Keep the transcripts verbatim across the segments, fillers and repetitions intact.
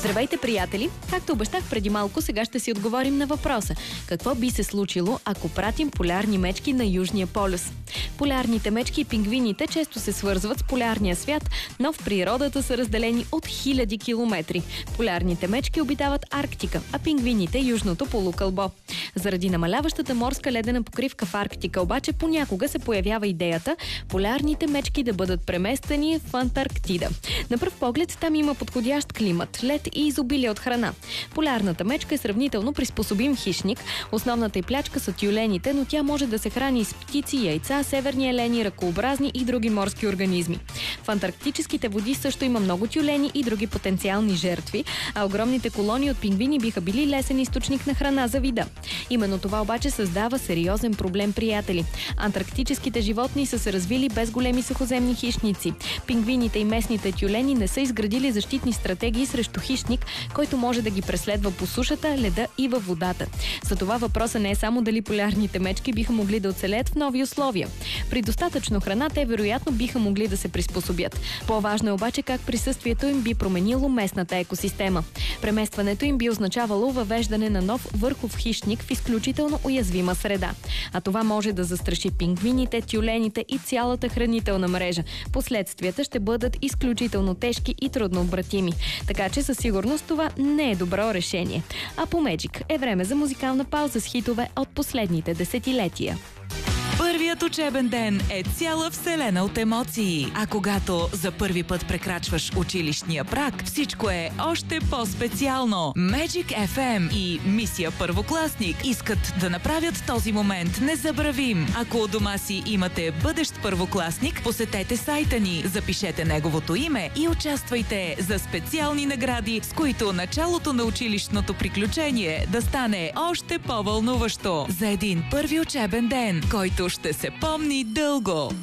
Здравейте, приятели! Както обещах преди малко, сега ще си отговорим на въпроса: какво би се случило, ако пратим полярни мечки на Южния полюс? Полярните мечки и пингвините често се свързват с полярния свят, но в природата са разделени от хиляди километри. Полярните мечки обитават Арктика, а пингвините – Южното полукълбо. Заради намаляващата морска ледена покривка в Арктика обаче понякога се появява идеята полярните мечки да бъдат преместени в Антарктида. На пръв поглед там има подходящ климат, лед и изобилие от храна. Полярната мечка е сравнително приспособим хищник. Основната й плячка са тюлените, но тя може да се храни с птици, яйца, северни елени, ракообразни и други морски организми. В антарктическите води също има много тюлени и други потенциални жертви, а огромните колонии от пингвини биха били лесен източник на храна за вида. Именно това обаче създава сериозен проблем, приятели. Антарктическите животни са се развили без големи сухоземни хищници. Пингвините и местните тюлени не са изградили защитни стратегии срещу хищник, който може да ги преследва по сушата, леда и във водата. За това въпросът не е само дали полярните мечки биха могли да оцелеят в нови условия. При достатъчно храна те вероятно биха могли да се приспособят. По-важно е обаче как присъствието им би променило местната екосистема. Преместването им би означавало въвеждане на нов върхов хищник в изключително уязвима среда. А това може да застраши пингвините, тюлените и цялата хранителна мрежа. Последствията ще бъдат изключително тежки и труднообратими. Така че със сигурност това не е добро решение. А по Magic е време за музикална пауза с хитове от последните десетилетия. Първият учебен ден е цяла вселена от емоции. А когато за първи път прекрачваш училищния праг, всичко е още по-специално. Magic еф ем и Мисия Първокласник искат да направят този момент незабравим. Ако у дома си имате бъдещ първокласник, посетете сайта ни, запишете неговото име и участвайте за специални награди, с които началото на училищното приключение да стане още по-вълнуващо. За един първи учебен ден, който ще се помни дълго.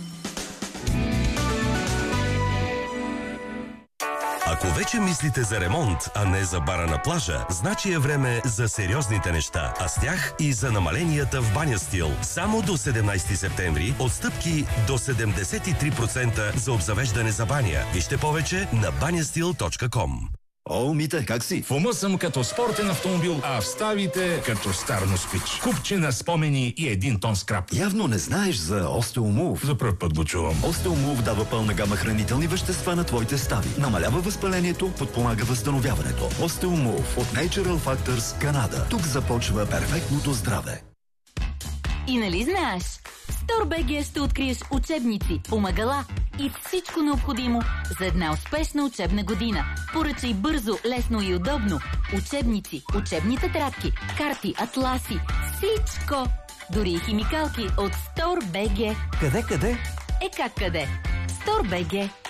Ако вече мислите за ремонт, а не за бара на плажа, значи е време за сериозните неща, а с тях и за намаленията в Баня Стил. Само до седемнайсети септември отстъпки до седемдесет и три процента за обзавеждане за баня. Вижте повече на банястил точка ком. О, Мите, как си? В ума съм като спортен автомобил, а в ставите като стар москвич. Купче на спомени и един тон скрап. Явно не знаеш за Остеомув. За пръв път го чувам. Остеомув дава пълна гама хранителни вещества на твоите стави. Намалява възпалението, подпомага възстановяването. Остеомув от Natural Factors, Канада. Тук започва перфектното здраве. И нали знаеш? В StoreBG ще откриеш учебници, помагала и всичко необходимо за една успешна учебна година. Поръчай бързо, лесно и удобно. Учебници, учебни тетрадки, карти, атласи, всичко! Дори и химикалки от StoreBG. Къде, къде? Е как къде? StoreBG.